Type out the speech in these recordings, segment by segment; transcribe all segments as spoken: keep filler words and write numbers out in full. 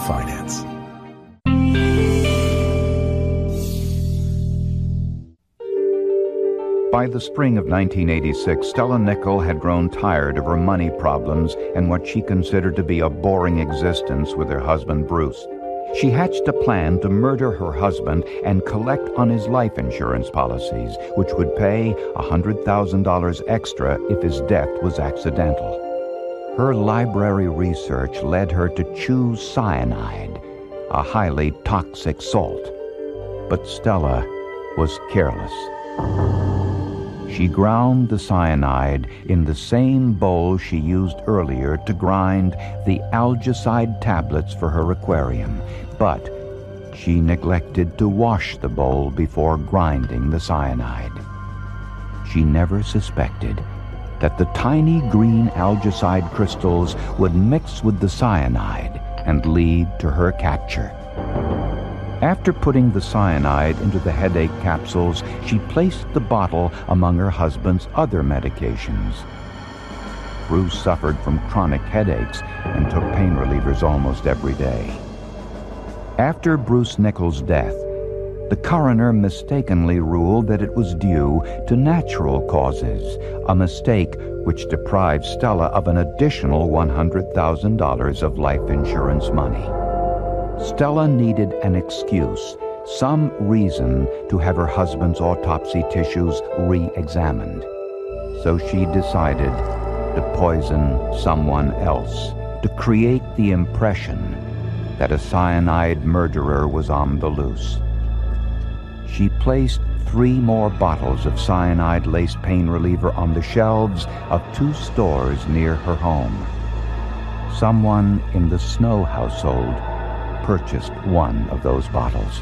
Finance. By the spring of nineteen eighty-six, Stella Nickell had grown tired of her money problems and what she considered to be a boring existence with her husband, Bruce. She hatched a plan to murder her husband and collect on his life insurance policies, which would pay one hundred thousand dollars extra if his death was accidental. Her library research led her to choose cyanide, a highly toxic salt. But Stella was careless. She ground the cyanide in the same bowl she used earlier to grind the algicide tablets for her aquarium, but she neglected to wash the bowl before grinding the cyanide. She never suspected that the tiny green algicide crystals would mix with the cyanide and lead to her capture. After putting the cyanide into the headache capsules, she placed the bottle among her husband's other medications. Bruce suffered from chronic headaches and took pain relievers almost every day. After Bruce Nickell's death, the coroner mistakenly ruled that it was due to natural causes, a mistake which deprived Stella of an additional one hundred thousand dollars of life insurance money. Stella needed an excuse, some reason to have her husband's autopsy tissues re-examined. So she decided to poison someone else, to create the impression that a cyanide murderer was on the loose. She placed three more bottles of cyanide-laced pain reliever on the shelves of two stores near her home. Someone in the Snow household purchased one of those bottles.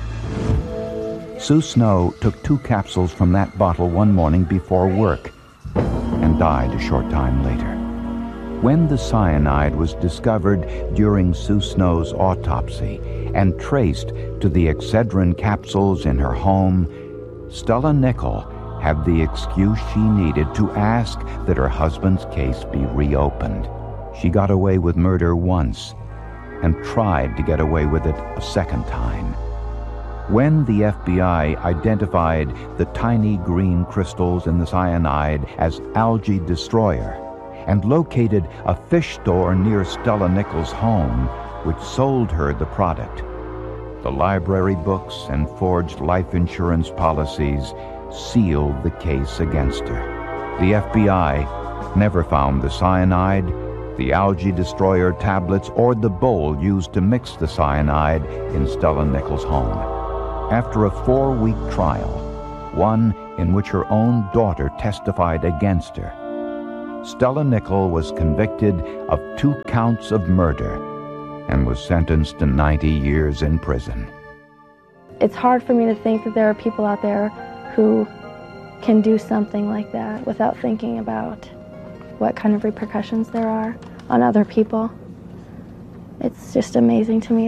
Sue Snow took two capsules from that bottle one morning before work and died a short time later. When the cyanide was discovered during Sue Snow's autopsy and traced to the Excedrin capsules in her home, Stella Nickell had the excuse she needed to ask that her husband's case be reopened. She got away with murder once and tried to get away with it a second time. When the F B I identified the tiny green crystals in the cyanide as algae destroyer and located a fish store near Stella Nickell's home, which sold her the product, the library books and forged life insurance policies sealed the case against her. The F B I never found the cyanide, the algae destroyer tablets, or the bowl used to mix the cyanide in Stella Nickell's home. After a four-week trial, one in which her own daughter testified against her, Stella Nickell was convicted of two counts of murder and was sentenced to ninety years in prison. It's hard for me to think that there are people out there who can do something like that without thinking about what kind of repercussions there are on other people. It's just amazing to me.